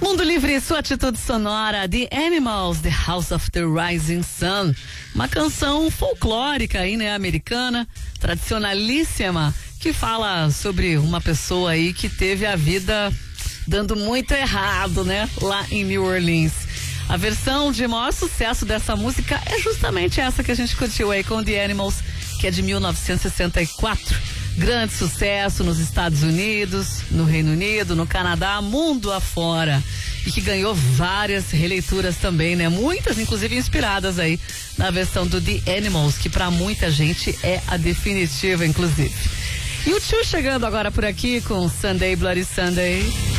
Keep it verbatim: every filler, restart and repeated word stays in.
Mundo Livre, sua atitude sonora, The Animals, The House of the Rising Sun. Uma canção folclórica aí, né, americana, tradicionalíssima, que fala sobre uma pessoa aí que teve a vida dando muito errado, né, lá em New Orleans. A versão de maior sucesso dessa música é justamente essa que a gente curtiu aí com The Animals, que é de mil novecentos e sessenta e quatro. Grande sucesso nos Estados Unidos, no Reino Unido, no Canadá, mundo afora. E que ganhou várias releituras também, né? Muitas, inclusive, inspiradas aí na versão do The Animals, que pra muita gente é a definitiva, inclusive. E o Tio chegando agora por aqui com Sunday Bloody Sunday.